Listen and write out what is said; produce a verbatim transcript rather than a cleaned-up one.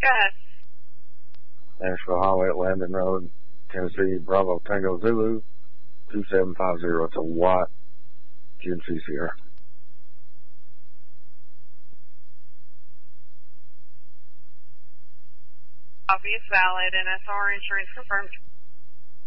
ahead. Nashville Highway at Landon Road, Tennessee, Bravo Tango Zulu, two seven five zero. It's a white G M C Sierra. Copy is valid, and S R insurance confirmed.